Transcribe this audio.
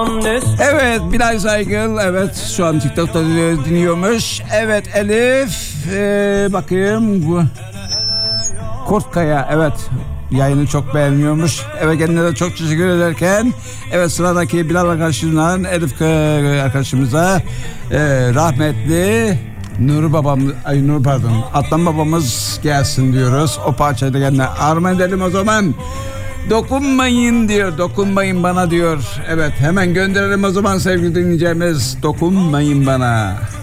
Evet, Bilal Saygıl, evet şu an TikTok'ta dinliyormuş. Evet Elif, bakayım bu Kurtkaya, evet yayını çok beğenmiyormuş. Evet, kendine de çok teşekkür ederken, evet sıradaki Bilal arkadaşımdan Elif arkadaşımıza rahmetli Nur babam, Nur pardon, Adnan babamız gelsin diyoruz. O parçayı da kendine armağan edelim o zaman. Dokunmayın diyor, dokunmayın bana diyor. Evet, hemen gönderelim o zaman sevgili dinleyeceğimiz, dokunmayın bana.